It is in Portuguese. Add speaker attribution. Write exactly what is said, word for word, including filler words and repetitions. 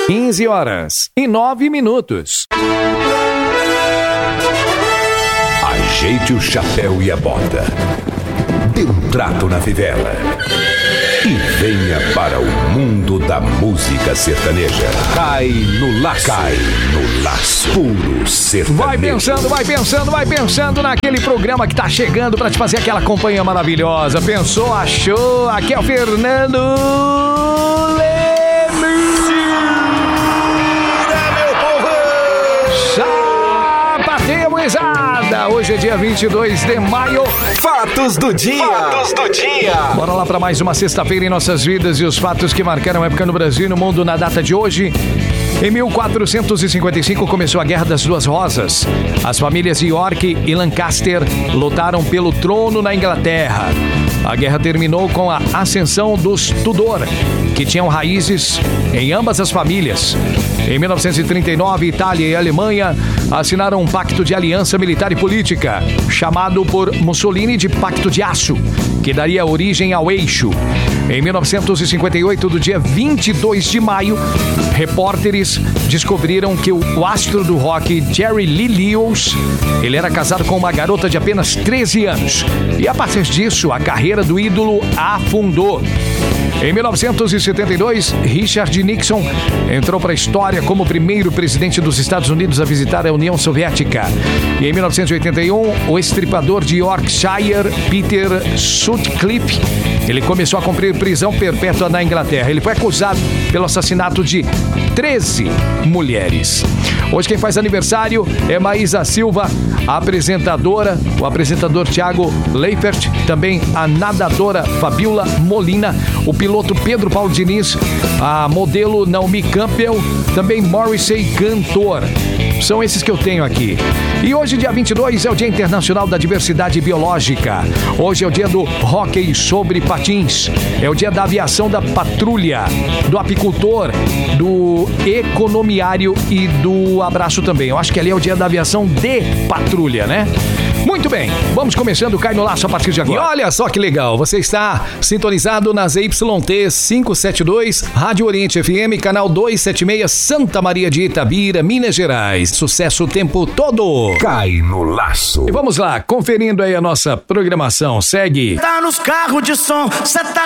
Speaker 1: quinze horas e nove minutos.
Speaker 2: Ajeite o chapéu e a bota. Dê um trato na fivela. E venha para o mundo da música sertaneja. Cai no laço. Cai no laço. Puro sertanejo.
Speaker 1: Vai pensando, vai pensando, vai pensando naquele programa que tá chegando pra te fazer aquela companhia maravilhosa. Pensou, achou? Aqui é o Fernando Leme. Chapateia, moezada. Hoje é dia vinte e dois de maio.
Speaker 3: Fatos do dia. Fatos do dia.
Speaker 1: Bora lá para mais uma sexta-feira em nossas vidas e os fatos que marcaram a época no Brasil e no mundo na data de hoje. Em mil quatrocentos e cinquenta e cinco começou a Guerra das Duas Rosas. As famílias York e Lancaster lutaram pelo trono na Inglaterra. A guerra terminou com a ascensão dos Tudor, que tinham raízes em ambas as famílias. Em mil novecentos e trinta e nove, Itália e Alemanha assinaram um pacto de aliança militar e política, chamado por Mussolini de Pacto de Aço, que daria origem ao Eixo. Em mil novecentos e cinquenta e oito, do dia vinte e dois de maio, repórteres descobriram que o astro do rock Jerry Lee Lewis, ele era casado com uma garota de apenas treze anos. E a partir disso, a carreira do ídolo afundou. Em mil novecentos e setenta e dois, Richard Nixon entrou para a história como o primeiro presidente dos Estados Unidos a visitar a União Soviética. E em mil novecentos e oitenta e um, o estripador de Yorkshire, Peter Sutcliffe, ele começou a cumprir prisão perpétua na Inglaterra. Ele foi acusado pelo assassinato de treze mulheres. Hoje quem faz aniversário é Maísa Silva, a apresentadora, o apresentador Thiago Leifert, também a nadadora Fabiola Molina, o piloto Pedro Paulo Diniz, a modelo Naomi Campbell, também Morrissey, cantor. São esses que eu tenho aqui. E hoje, dia vinte e dois, é o Dia Internacional da Diversidade Biológica. Hoje é o dia do hóquei sobre patins. É o dia da aviação da patrulha, do apicultor, do economiário e do abraço também. Eu acho que ali é o dia da aviação de patrulha, né? Muito bem, vamos começando o Cai no Laço a partir de agora. E olha só que legal, você está sintonizado nas Y T quinhentos e setenta e dois, Rádio Oriente F M, canal duzentos e setenta e seis, Santa Maria de Itabira, Minas Gerais. Sucesso o tempo todo.
Speaker 2: Cai no laço.
Speaker 1: E vamos lá, conferindo aí a nossa programação. Segue.
Speaker 4: Tá nos carros de som, cê tá